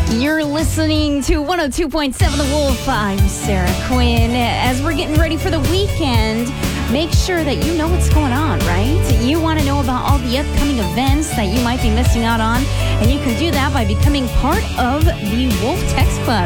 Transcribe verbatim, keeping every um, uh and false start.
You're listening to one oh two point seven The Wolf. I'm Sarah Quinn. As we're getting ready for the weekend, make sure that you know what's going on, right? You want to know about all the upcoming events that you might be missing out on, and you can do that by becoming part of the Wolf Text Club.